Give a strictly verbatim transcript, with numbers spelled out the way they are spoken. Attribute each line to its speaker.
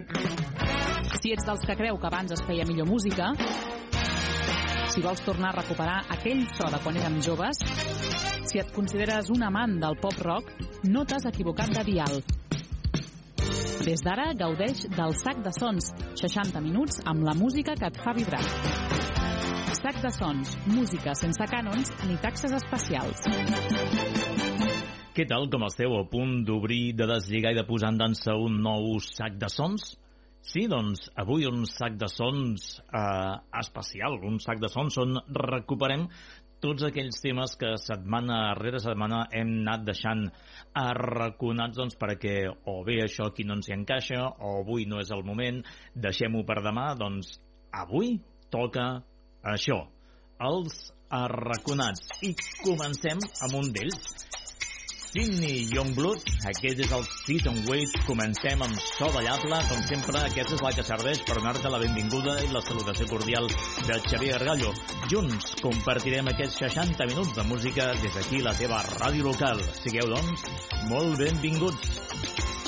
Speaker 1: Si ets dels que creu que abans es feia millor música, si vols tornar a recuperar aquell so de quan érem joves, si et consideres un amant del pop-rock, no t'has equivocat de dial. Des d'ara, gaudeix del Sac de Sons, seixanta minuts amb la música que et fa vibrar. Sac de Sons, música sense cànons ni taxes especials.
Speaker 2: Què tal, com esteu? A punt d'obrir, de deslligar i de posar en dansa un nou Sac de Sons? Sí, doncs, avui un Sac de Sons eh, especial, un Sac de Sons on recuperem tots aquells temes que setmana rere setmana hem anat deixant arraconats, doncs, perquè o bé això aquí no ens hi encaixa, o avui no és el moment, deixem-ho per demà. Doncs avui toca això, els arraconats. I comencem amb un d'ells, Sydney Youngblood. Aquest és el Sit and Wait. Comencem amb so ballable, com sempre. Aquesta és la que serveix per donar-te la benvinguda i la salutació cordial de Xavier Gallo. Junts compartirem aquests seixanta minuts de música des d'aquí, la teva ràdio local. Sigueu, doncs, molt benvinguts.